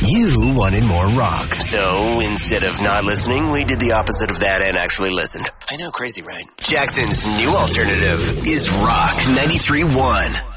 You wanted more rock. So instead of not listening, we did the opposite of that and actually listened. I know, crazy, right? Jackson's new alternative is Rock 93.1.